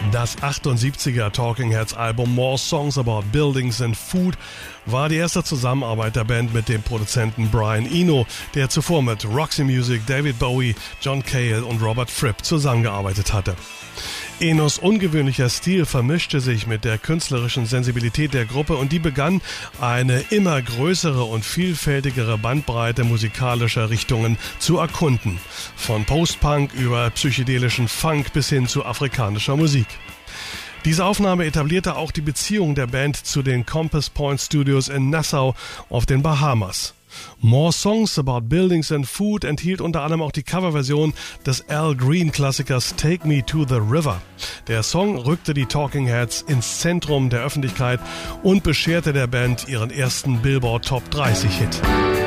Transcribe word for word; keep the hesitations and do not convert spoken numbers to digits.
Das achtundsiebziger Talking Heads Album More Songs About Buildings and Food war die erste Zusammenarbeit der Band mit dem Produzenten Brian Eno, der zuvor mit Roxy Music, David Bowie, John Cale und Robert Fripp zusammengearbeitet hatte. Enos ungewöhnlicher Stil vermischte sich mit der künstlerischen Sensibilität der Gruppe und die begann, eine immer größere und vielfältigere Bandbreite musikalischer Richtungen zu erkunden. Von Post-Punk über psychedelischen Funk bis hin zu afrikanischer Musik. Diese Aufnahme etablierte auch die Beziehung der Band zu den Compass Point Studios in Nassau auf den Bahamas. More Songs About Buildings and Food enthielt unter anderem auch die Coverversion des Al Green-Klassikers Take Me to the River. Der Song rückte die Talking Heads ins Zentrum der Öffentlichkeit und bescherte der Band ihren ersten Billboard Top dreißig Hit.